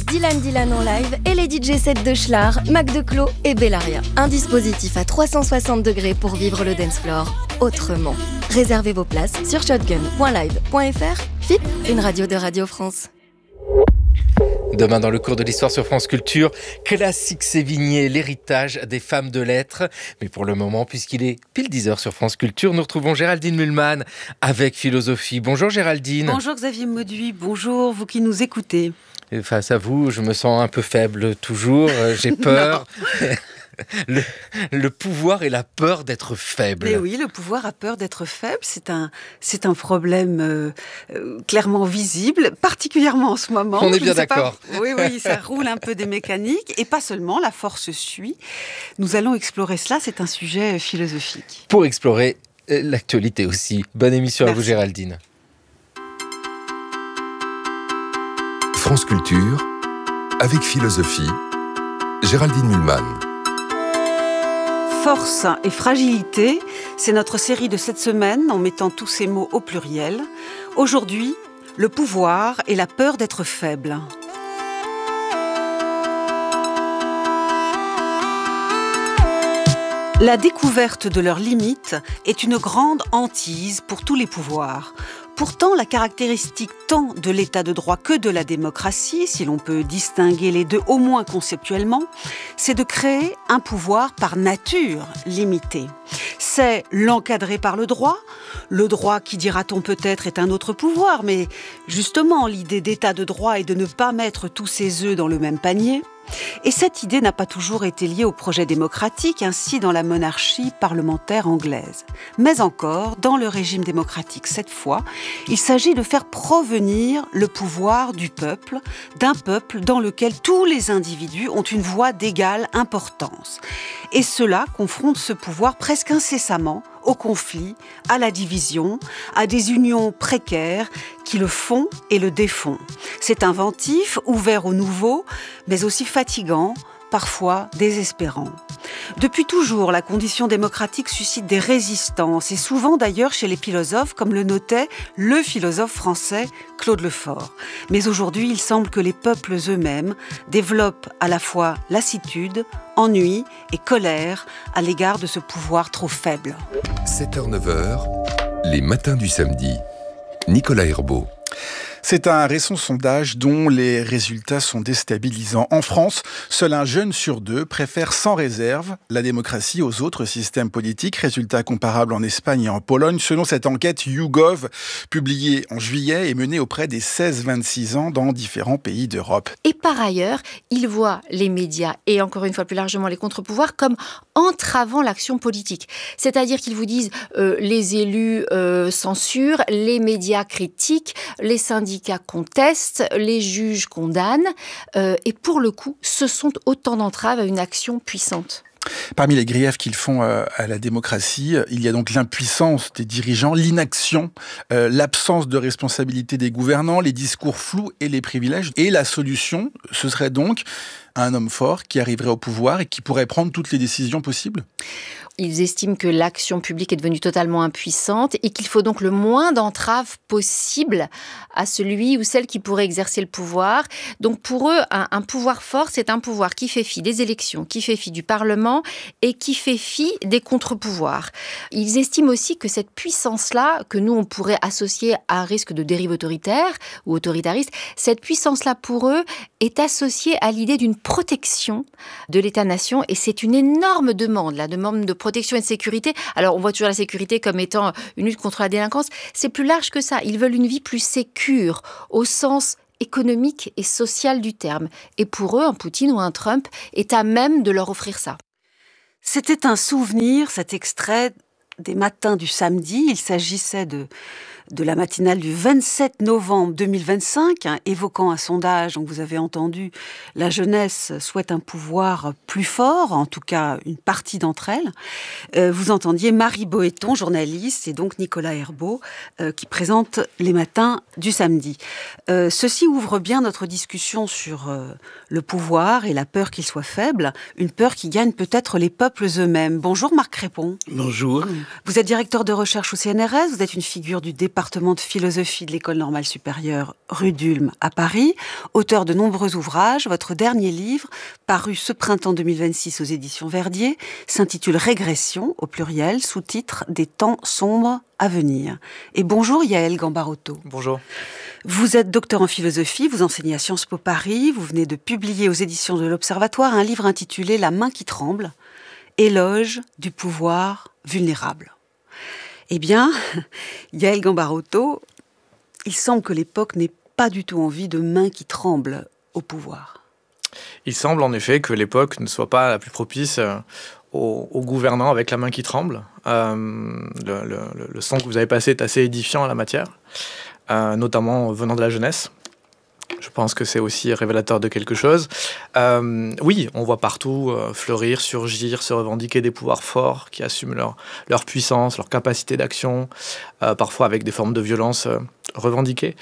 Dylan en live et les DJ sets de Schlar, Mac Declos et Bellaria. Un dispositif à 360 degrés pour vivre le dance floor autrement. Réservez vos places sur shotgun.live.fr. FIP, une radio de Radio France. Demain, dans le cours de l'histoire sur France Culture, classique Sévigné, l'héritage des femmes de lettres. Mais pour le moment, puisqu'il est pile 10h sur France Culture, nous retrouvons Géraldine Mühlmann avec Philosophie. Bonjour Géraldine. Bonjour Xavier Mauduit, bonjour vous qui nous écoutez. Et face à vous, je me sens un peu faible toujours, j'ai peur. Le pouvoir et la peur d'être faible. Mais oui, le pouvoir a peur d'être faible. C'est un problème clairement visible, particulièrement en ce moment. On est bien d'accord. Oui, ça roule un peu des mécaniques. Et pas seulement, la force suit. Nous allons explorer cela, c'est un sujet philosophique. Pour explorer l'actualité aussi. Bonne émission. Merci à vous Géraldine. France Culture, avec Philosophie, Géraldine Mühlmann. Force et fragilité, c'est notre série de cette semaine en mettant tous ces mots au pluriel. Aujourd'hui, le pouvoir et la peur d'être faible. La découverte de leurs limites est une grande hantise pour tous les pouvoirs. Pourtant, la caractéristique tant de l'état de droit que de la démocratie, si l'on peut distinguer les deux au moins conceptuellement, c'est de créer un pouvoir par nature limité. C'est l'encadrer par le droit qui, dira-t-on peut-être, est un autre pouvoir, mais justement, l'idée d'état de droit est de ne pas mettre tous ses œufs dans le même panier. Et cette idée n'a pas toujours été liée au projet démocratique, ainsi dans la monarchie parlementaire anglaise. Mais encore, dans le régime démocratique cette fois, il s'agit de faire provenir le pouvoir du peuple, d'un peuple dans lequel tous les individus ont une voix d'égale importance. Et cela confronte ce pouvoir presque incessamment au conflit, à la division, à des unions précaires qui le font et le défont. C'est inventif, ouvert au nouveau, mais aussi fatigant, parfois désespérant. Depuis toujours, la condition démocratique suscite des résistances, et souvent d'ailleurs chez les philosophes, comme le notait le philosophe français Claude Lefort. Mais aujourd'hui, il semble que les peuples eux-mêmes développent à la fois lassitude, ennui et colère à l'égard de ce pouvoir trop faible. 7h-9h, les matins du samedi. Nicolas Herbeau. C'est un récent sondage dont les résultats sont déstabilisants. En France, seul un jeune sur deux préfère sans réserve la démocratie aux autres systèmes politiques. Résultat comparable en Espagne et en Pologne. Selon cette enquête YouGov, publiée en juillet et menée auprès des 16-26 ans dans différents pays d'Europe. Et par ailleurs, ils voient les médias et encore une fois plus largement les contre-pouvoirs comme entravant l'action politique. C'est-à-dire qu'ils vous disent les élus censurent, les médias critiquent, les syndicats contestent, les juges condamnent, et pour le coup, ce sont autant d'entraves à une action puissante. Parmi les griefs qu'ils font à la démocratie, il y a donc l'impuissance des dirigeants, l'inaction, l'absence de responsabilité des gouvernants, les discours flous et les privilèges. Et la solution, ce serait donc un homme fort qui arriverait au pouvoir et qui pourrait prendre toutes les décisions possibles ? Ils estiment que l'action publique est devenue totalement impuissante et qu'il faut donc le moins d'entraves possible à celui ou celle qui pourrait exercer le pouvoir. Donc pour eux, un pouvoir fort, c'est un pouvoir qui fait fi des élections, qui fait fi du Parlement et qui fait fi des contre-pouvoirs. Ils estiment aussi que cette puissance-là, que nous on pourrait associer à un risque de dérive autoritaire ou autoritariste, cette puissance-là pour eux est associée à l'idée d'une protection de l'État-nation et c'est une énorme demande, la demande de protection et de sécurité. Alors, on voit toujours la sécurité comme étant une lutte contre la délinquance. C'est plus large que ça. Ils veulent une vie plus sécure, au sens économique et social du terme. Et pour eux, un Poutine ou un Trump est à même de leur offrir ça. C'était un souvenir, cet extrait des matins du samedi. Il s'agissait de la matinale du 27 novembre 2025, évoquant un sondage. Donc vous avez entendu, la jeunesse souhaite un pouvoir plus fort, en tout cas une partie d'entre elles. Vous entendiez Marie Boéton, journaliste, et donc Nicolas Herbeau, qui présente les matins du samedi. Ceci ouvre bien notre discussion sur le pouvoir et la peur qu'il soit faible, une peur qui gagne peut-être les peuples eux-mêmes. Bonjour Marc Crépon. Bonjour. Vous êtes directeur de recherche au CNRS, vous êtes une figure du débat département de philosophie de l'École normale supérieure rue d'Ulm à Paris, auteur de nombreux ouvrages. Votre dernier livre, paru ce printemps 2026 aux éditions Verdier, s'intitule Régression, au pluriel, sous-titre Des temps sombres à venir. Et bonjour Yaël Gambarotto. Bonjour. Vous êtes docteur en philosophie, vous enseignez à Sciences Po Paris, vous venez de publier aux éditions de l'Observatoire un livre intitulé La main qui tremble, éloge du pouvoir vulnérable. Eh bien, Yaël Gambarotto, il semble que l'époque n'ait pas du tout envie de mains qui tremblent au pouvoir. Il semble en effet que l'époque ne soit pas la plus propice aux gouvernants avec la main qui tremble. Le son que vous avez passé est assez édifiant en la matière, notamment venant de la jeunesse. Je pense que c'est aussi révélateur de quelque chose. Oui, on voit partout fleurir, surgir, se revendiquer des pouvoirs forts qui assument leur puissance, leur capacité d'action, parfois avec des formes de violence revendiquées.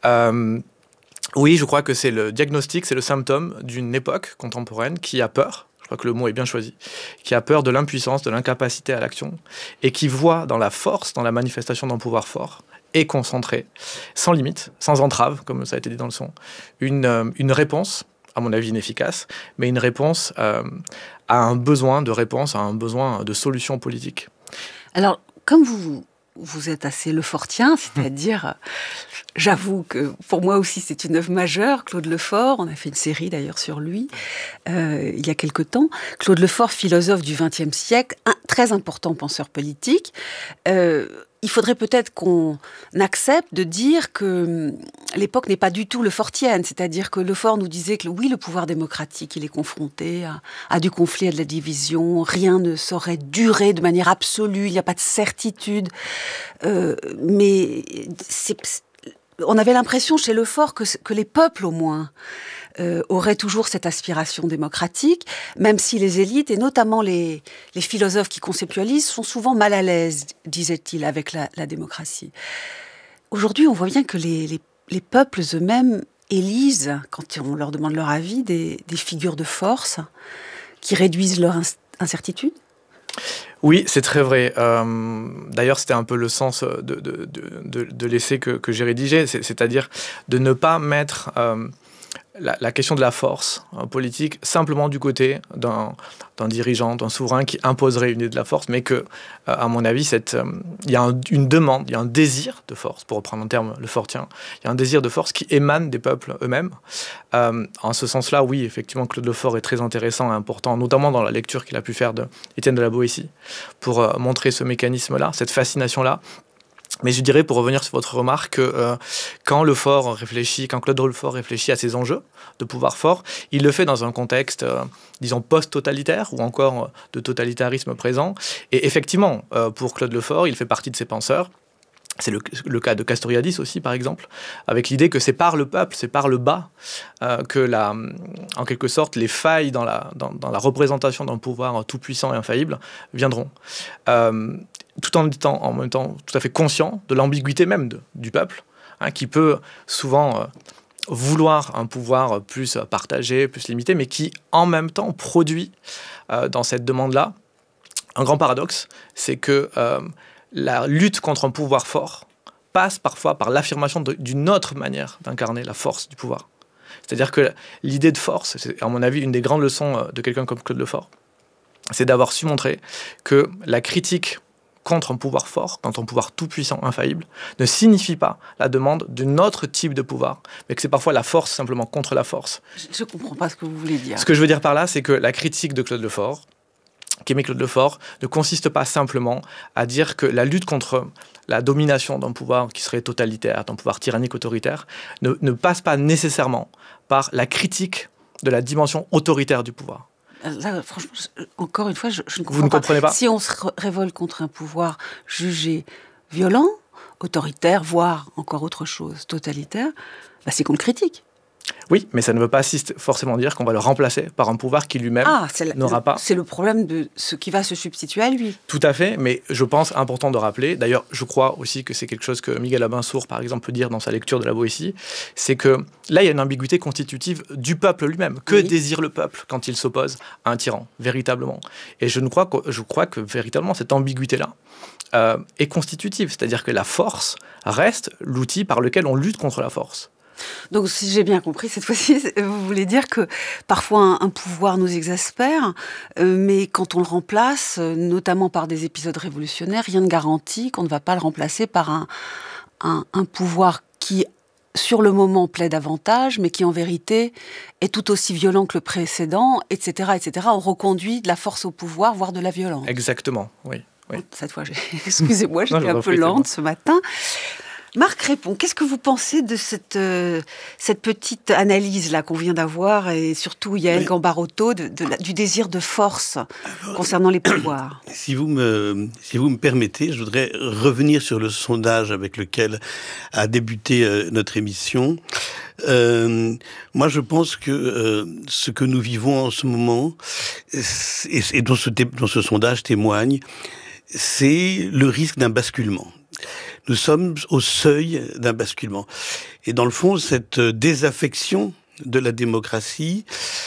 Oui, je crois que c'est le diagnostic, c'est le symptôme d'une époque contemporaine qui a peur, je crois que le mot est bien choisi, qui a peur de l'impuissance, de l'incapacité à l'action, et qui voit dans la force, dans la manifestation d'un pouvoir fort, et concentré, sans limite, sans entrave, comme ça a été dit dans le son, une réponse, à mon avis inefficace, mais une réponse à un besoin de réponse, à un besoin de solution politique. Alors, comme vous êtes assez lefortien, c'est-à-dire, j'avoue que pour moi aussi c'est une œuvre majeure, Claude Lefort, on a fait une série d'ailleurs sur lui, il y a quelque temps. Claude Lefort, philosophe du XXe siècle, un très important penseur politique. Il faudrait peut-être qu'on accepte de dire que l'époque n'est pas du tout lefortienne, c'est-à-dire que Lefort nous disait que oui, le pouvoir démocratique, il est confronté à du conflit, à de la division, rien ne saurait durer de manière absolue, il n'y a pas de certitude, mais on avait l'impression chez Lefort que les peuples, au moins, auraient toujours cette aspiration démocratique, même si les élites, et notamment les philosophes qui conceptualisent, sont souvent mal à l'aise, disait-il, avec la démocratie. Aujourd'hui, on voit bien que les peuples eux-mêmes élisent, quand on leur demande leur avis, des figures de force qui réduisent leur incertitude. Oui, c'est très vrai. D'ailleurs, c'était un peu le sens de l'essai que j'ai rédigé, c'est-à-dire de ne pas mettre la question de la force politique simplement du côté d'un dirigeant, d'un souverain qui imposerait une idée de la force, mais que, à mon avis, il y a une demande, il y a un désir de force, pour reprendre un terme lefortien, il y a un désir de force qui émane des peuples eux-mêmes. En ce sens-là, oui, effectivement, Claude Lefort est très intéressant et important, notamment dans la lecture qu'il a pu faire d'Étienne de la Boétie, pour montrer ce mécanisme-là, cette fascination-là. Mais je dirais, pour revenir sur votre remarque, que quand Claude Lefort réfléchit à ces enjeux de pouvoir fort, il le fait dans un contexte, disons, post-totalitaire ou encore de totalitarisme présent. Et effectivement, pour Claude Lefort, il fait partie de ces penseurs. C'est le cas de Castoriadis aussi, par exemple, avec l'idée que c'est par le peuple, c'est par le bas, que en quelque sorte, les failles dans la représentation d'un pouvoir tout-puissant et infaillible viendront. Tout en étant en même temps tout à fait conscient de l'ambiguïté même du peuple, qui peut souvent vouloir un pouvoir plus partagé, plus limité, mais qui en même temps produit dans cette demande-là un grand paradoxe, c'est que la lutte contre un pouvoir fort passe parfois par l'affirmation d'une autre manière d'incarner la force du pouvoir. C'est-à-dire que l'idée de force, c'est à mon avis une des grandes leçons de quelqu'un comme Claude Lefort, c'est d'avoir su montrer que la critique contre un pouvoir fort, contre un pouvoir tout-puissant, infaillible, ne signifie pas la demande d'un autre type de pouvoir, mais que c'est parfois la force simplement contre la force. Je ne comprends pas ce que vous voulez dire. Ce que je veux dire par là, c'est que la critique de Claude Lefort, qu'aimait Claude Lefort, ne consiste pas simplement à dire que la lutte contre la domination d'un pouvoir qui serait totalitaire, d'un pouvoir tyrannique autoritaire, ne passe pas nécessairement par la critique de la dimension autoritaire du pouvoir. Là, franchement, encore une fois, je ne comprends pas. Vous ne comprenez pas ? Si on se révolte contre un pouvoir jugé violent, autoritaire, voire encore autre chose, totalitaire, c'est qu'on le critique. Oui, mais ça ne veut pas forcément dire qu'on va le remplacer par un pouvoir qui lui-même n'aura pas. C'est le problème de ce qui va se substituer à lui. Tout à fait, mais je pense important de rappeler, d'ailleurs je crois aussi que c'est quelque chose que Miguel Abensour par exemple peut dire dans sa lecture de la Boétie, c'est que là il y a une ambiguïté constitutive du peuple lui-même. Que désire le peuple quand il s'oppose à un tyran, véritablement? Et je crois que véritablement cette ambiguïté-là est constitutive, c'est-à-dire que la force reste l'outil par lequel on lutte contre la force. Donc, si j'ai bien compris, cette fois-ci, vous voulez dire que parfois un pouvoir nous exaspère, mais quand on le remplace, notamment par des épisodes révolutionnaires, rien ne garantit qu'on ne va pas le remplacer par un pouvoir qui, sur le moment, plaît davantage, mais qui, en vérité, est tout aussi violent que le précédent, etc., etc. On reconduit de la force au pouvoir, voire de la violence. Exactement, oui. Cette fois, excusez-moi, j'étais un peu lente ce matin. Marc Répond, qu'est-ce que vous pensez de cette petite analyse-là qu'on vient d'avoir, et surtout Yael Gambarotto, du désir de force concernant les pouvoirs? Si vous me permettez, je voudrais revenir sur le sondage avec lequel a débuté notre émission. Moi, je pense que ce que nous vivons en ce moment, et dont ce sondage témoigne, c'est le risque d'un basculement. Nous sommes au seuil d'un basculement. Et dans le fond, cette désaffection de la démocratie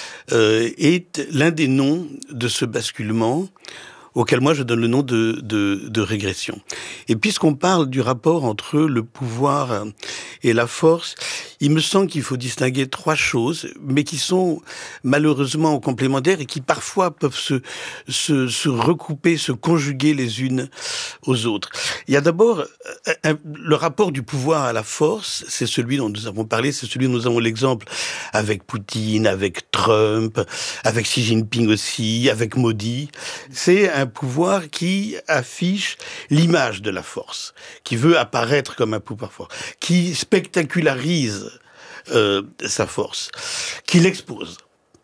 est l'un des noms de ce basculement, auquel moi je donne le nom de régression. Et puisqu'on parle du rapport entre le pouvoir et la force, il me semble qu'il faut distinguer trois choses, mais qui sont malheureusement complémentaires et qui parfois peuvent se recouper, se conjuguer les unes aux autres. Il y a d'abord le rapport du pouvoir à la force, c'est celui dont nous avons parlé, c'est celui dont nous avons l'exemple avec Poutine, avec Trump, avec Xi Jinping aussi, avec Modi. C'est un pouvoir qui affiche l'image de la force, qui veut apparaître comme un pouvoir fort, qui spectacularise sa force, qui l'expose.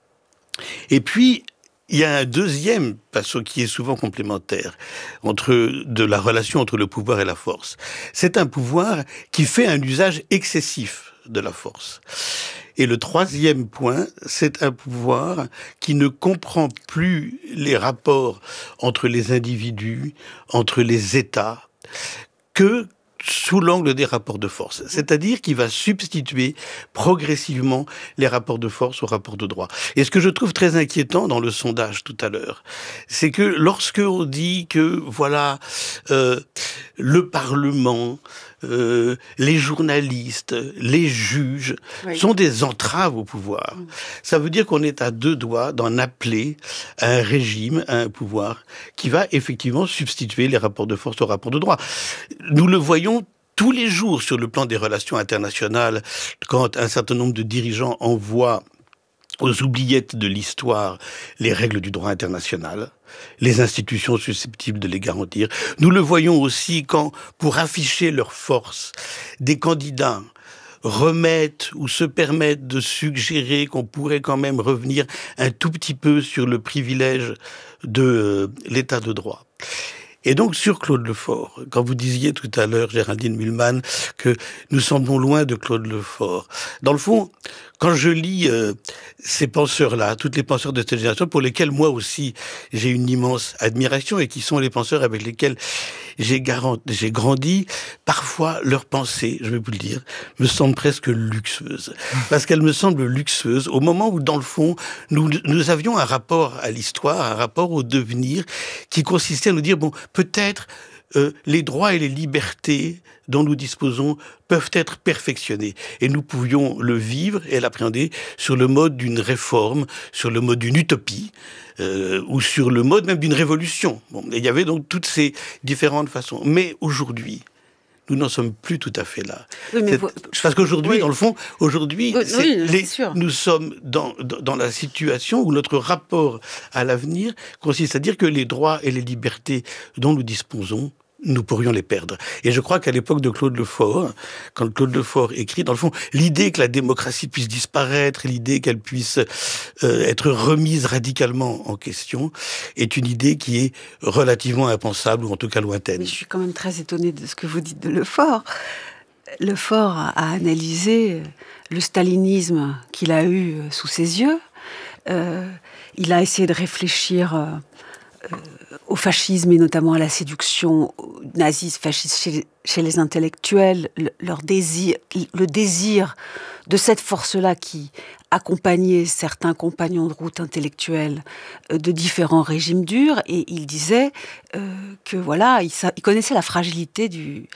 Et puis, il y a un deuxième passo qui est souvent complémentaire de la relation entre le pouvoir et la force. C'est un pouvoir qui fait un usage excessif de la force. Et le troisième point, c'est un pouvoir qui ne comprend plus les rapports entre les individus, entre les États, que sous l'angle des rapports de force. C'est-à-dire qu'il va substituer progressivement les rapports de force aux rapports de droit. Et ce que je trouve très inquiétant dans le sondage tout à l'heure, c'est que lorsque on dit que, voilà, le Parlement, les journalistes, les juges sont des entraves au pouvoir. Ça veut dire qu'on est à deux doigts d'en appeler à un régime, à un pouvoir qui va effectivement substituer les rapports de force aux rapports de droit. Nous le voyons tous les jours sur le plan des relations internationales quand un certain nombre de dirigeants envoient aux oubliettes de l'histoire les règles du droit international, les institutions susceptibles de les garantir. Nous le voyons aussi quand, pour afficher leur force, des candidats remettent ou se permettent de suggérer qu'on pourrait quand même revenir un tout petit peu sur le privilège de l'état de droit. Et donc, sur Claude Lefort, quand vous disiez tout à l'heure, Géraldine Mühlmann, que nous semblons loin de Claude Lefort, dans le fond, quand je lis ces penseurs-là, toutes les penseurs de cette génération, pour lesquels moi aussi j'ai une immense admiration et qui sont les penseurs avec lesquels j'ai grandi, parfois leurs pensées, je vais vous le dire, me semblent presque luxueuses. Parce qu'elles me semblent luxueuses au moment où, dans le fond, nous avions un rapport à l'histoire, un rapport au devenir, qui consistait à nous dire, bon, peut-être les droits et les libertés dont nous disposons peuvent être perfectionnés. Et nous pouvions le vivre et l'appréhender sur le mode d'une réforme, sur le mode d'une utopie, ou sur le mode même d'une révolution. Bon, et il y avait donc toutes ces différentes façons. Mais aujourd'hui, nous n'en sommes plus tout à fait là. Oui, parce qu'aujourd'hui, dans le fond, nous sommes dans la situation où notre rapport à l'avenir consiste à dire que les droits et les libertés dont nous disposons, nous pourrions les perdre. Et je crois qu'à l'époque de Claude Lefort, quand Claude Lefort écrit, dans le fond, l'idée que la démocratie puisse disparaître, l'idée qu'elle puisse être remise radicalement en question, est une idée qui est relativement impensable, ou en tout cas lointaine. Mais je suis quand même très étonnée de ce que vous dites de Lefort. Lefort a analysé le stalinisme qu'il a eu sous ses yeux. Il a essayé de réfléchir au fascisme et notamment à la séduction naziste, fasciste chez les intellectuels, le désir de cette force-là qui accompagnait certains compagnons de route intellectuels de différents régimes durs, et il disait que voilà, il connaissait la fragilité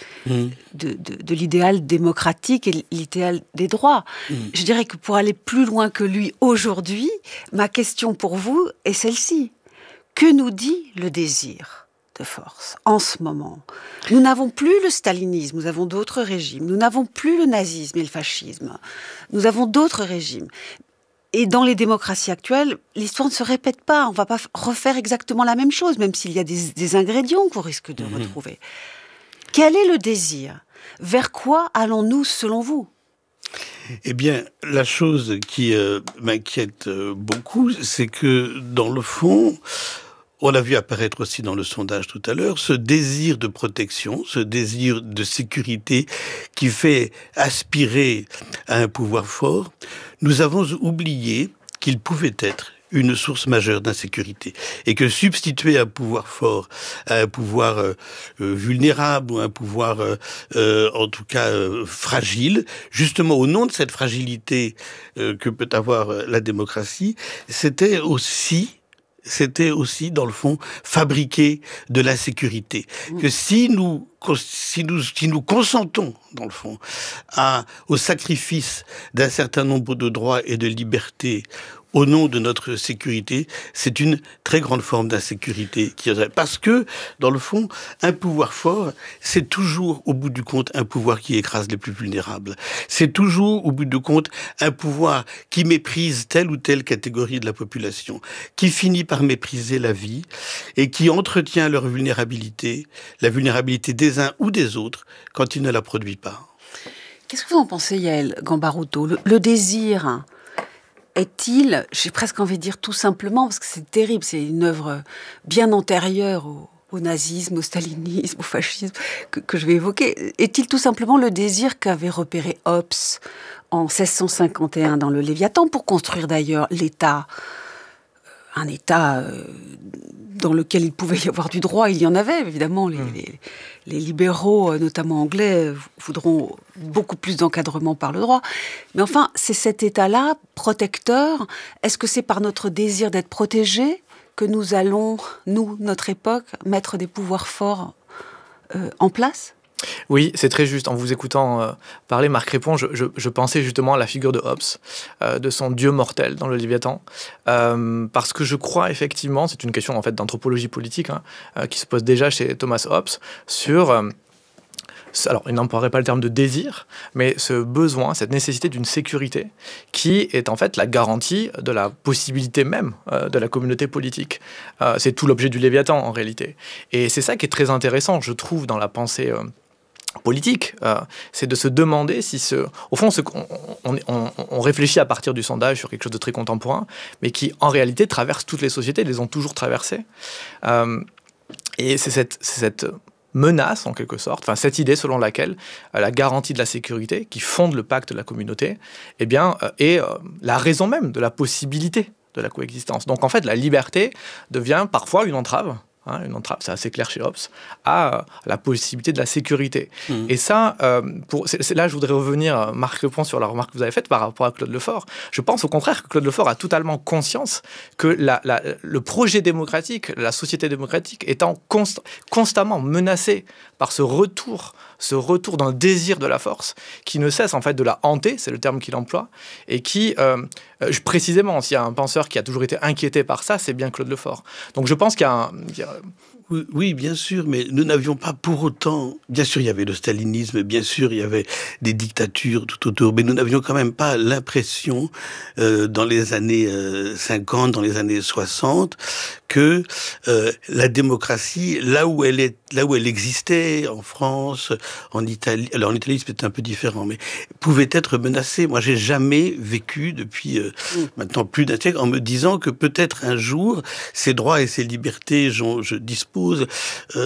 de l'idéal démocratique et l'idéal des droits. Je dirais que pour aller plus loin que lui aujourd'hui, ma question pour vous est celle-ci. Que nous dit le désir de force en ce moment? Nous n'avons plus le stalinisme, nous avons d'autres régimes. Nous n'avons plus le nazisme et le fascisme. Nous avons d'autres régimes. Et dans les démocraties actuelles, l'histoire ne se répète pas. On ne va pas refaire exactement la même chose, même s'il y a des ingrédients qu'on risque de retrouver. Quel est le désir? Vers quoi allons-nous, selon vous? Eh bien, la chose qui m'inquiète beaucoup, c'est que, dans le fond, on l'a vu apparaître aussi dans le sondage tout à l'heure, ce désir de protection, ce désir de sécurité qui fait aspirer à un pouvoir fort, nous avons oublié qu'il pouvait être une source majeure d'insécurité. Et que substituer un pouvoir fort à un pouvoir vulnérable ou un pouvoir, en tout cas, fragile, justement au nom de cette fragilité que peut avoir la démocratie, c'était aussi, dans le fond, fabriquer de l'insécurité. Que si nous consentons, dans le fond, au sacrifice d'un certain nombre de droits et de libertés au nom de notre sécurité, c'est une très grande forme d'insécurité. Parce que, dans le fond, un pouvoir fort, c'est toujours, au bout du compte, un pouvoir qui écrase les plus vulnérables. C'est toujours, au bout du compte, un pouvoir qui méprise telle ou telle catégorie de la population, qui finit par mépriser la vie et qui entretient leur vulnérabilité, la vulnérabilité des uns ou des autres, quand il ne la produit pas. Qu'est-ce que vous en pensez, Yaël Gambaruto? Le désir est-il, j'ai presque envie de dire tout simplement, parce que c'est terrible, c'est une œuvre bien antérieure au nazisme, au stalinisme, au fascisme, que je vais évoquer, est-il tout simplement le désir qu'avait repéré Hobbes en 1651 dans le Léviathan, pour construire d'ailleurs l'État, un État dans lequel il pouvait y avoir du droit, il y en avait évidemment, les libéraux, notamment anglais, voudront beaucoup plus d'encadrement par le droit. Mais enfin, c'est cet État-là, protecteur. Est-ce que c'est par notre désir d'être protégés que nous allons, nous, notre époque, mettre des pouvoirs forts en place ? Oui, c'est très juste. En vous écoutant parler, Marc Répond, je pensais justement à la figure de Hobbes, de son dieu mortel dans le Léviathan, parce que je crois effectivement, c'est une question en fait d'anthropologie politique qui se pose déjà chez Thomas Hobbes sur alors, il n'emploierait pas le terme de désir, mais ce besoin, cette nécessité d'une sécurité qui est en fait la garantie de la possibilité même de la communauté politique. C'est tout l'objet du Léviathan en réalité. Et c'est ça qui est très intéressant, je trouve, dans la pensée politique, c'est de se demander si au fond, on réfléchit à partir du sondage sur quelque chose de très contemporain, mais qui en réalité traverse toutes les sociétés, les ont toujours traversées. Et c'est cette menace, en quelque sorte, enfin cette idée selon laquelle la garantie de la sécurité, qui fonde le pacte de la communauté, eh bien, est la raison même de la possibilité de la coexistence. Donc en fait, la liberté devient parfois une entrave. Une entrave, c'est assez clair chez Hobbes, à la possibilité de la sécurité. Et ça, là, je voudrais revenir, Marc Répond, sur la remarque que vous avez faite par rapport à Claude Lefort. Je pense au contraire que Claude Lefort a totalement conscience que le projet démocratique, la société démocratique, étant constamment menacé par ce retour d'un désir de la force, qui ne cesse en fait de la hanter, c'est le terme qu'il emploie, et qui, précisément, s'il y a un penseur qui a toujours été inquiété par ça, c'est bien Claude Lefort. Donc je pense qu'il y a Oui, bien sûr, mais nous n'avions pas pour autant... Bien sûr, il y avait le stalinisme, bien sûr, il y avait des dictatures tout autour, mais nous n'avions quand même pas l'impression, dans les années 50, dans les années 60, que la démocratie, là où elle existait, en France, en Italie... Alors, en Italie, c'est peut-être un peu différent, mais pouvait être menacée. Moi, j'ai jamais vécu, depuis maintenant plus d'un siècle, en me disant que peut-être un jour, ces droits et ces libertés, je dispose